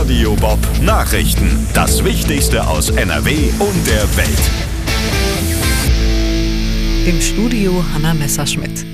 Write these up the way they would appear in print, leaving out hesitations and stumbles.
Radio Bob Nachrichten. Das Wichtigste aus NRW und der Welt. Im Studio Hanna Messerschmidt.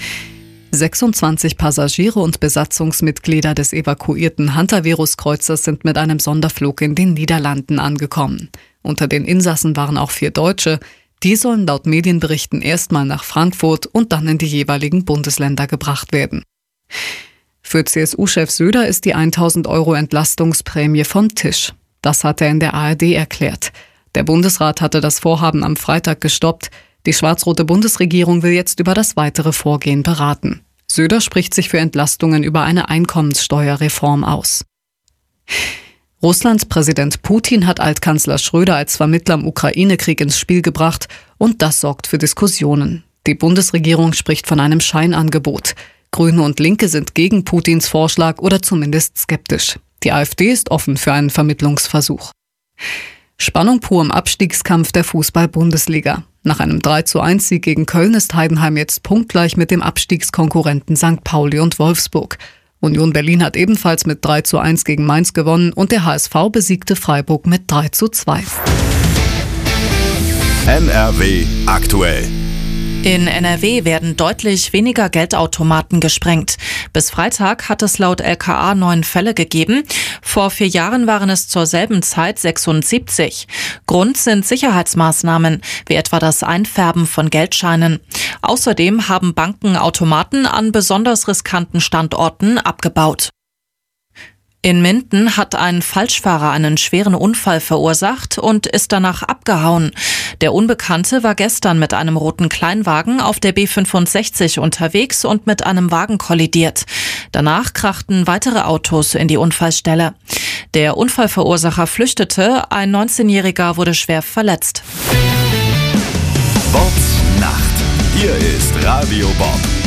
26 Passagiere und Besatzungsmitglieder des evakuierten Hantavirus-Kreuzers sind mit einem Sonderflug in den Niederlanden angekommen. Unter den Insassen waren auch 4 Deutsche. Die sollen laut Medienberichten erstmal nach Frankfurt und dann in die jeweiligen Bundesländer gebracht werden. Für CSU-Chef Söder ist die 1.000 € Entlastungsprämie vom Tisch. Das hat er in der ARD erklärt. Der Bundesrat hatte das Vorhaben am Freitag gestoppt. Die schwarz-rote Bundesregierung will jetzt über das weitere Vorgehen beraten. Söder spricht sich für Entlastungen über eine Einkommenssteuerreform aus. Russlands Präsident Putin hat Altkanzler Schröder als Vermittler im Ukraine-Krieg ins Spiel gebracht und das sorgt für Diskussionen. Die Bundesregierung spricht von einem Scheinangebot. Grüne und Linke sind gegen Putins Vorschlag oder zumindest skeptisch. Die AfD ist offen für einen Vermittlungsversuch. Spannung pur im Abstiegskampf der Fußball-Bundesliga. Nach einem 3:1-Sieg gegen Köln ist Heidenheim jetzt punktgleich mit dem Abstiegskonkurrenten St. Pauli und Wolfsburg. Union Berlin hat ebenfalls mit 3:1 gegen Mainz gewonnen und der HSV besiegte Freiburg mit 3:2. NRW aktuell. In NRW werden deutlich weniger Geldautomaten gesprengt. Bis Freitag hat es laut LKA 9 Fälle gegeben. Vor 4 Jahren waren es zur selben Zeit 76. Grund sind Sicherheitsmaßnahmen, wie etwa das Einfärben von Geldscheinen. Außerdem haben Banken Automaten an besonders riskanten Standorten abgebaut. In Minden hat ein Falschfahrer einen schweren Unfall verursacht und ist danach abgehauen. Der Unbekannte war gestern mit einem roten Kleinwagen auf der B65 unterwegs und mit einem Wagen kollidiert. Danach krachten weitere Autos in die Unfallstelle. Der Unfallverursacher flüchtete, ein 19-Jähriger wurde schwer verletzt. Bobs Nacht. Hier ist Radio Bob.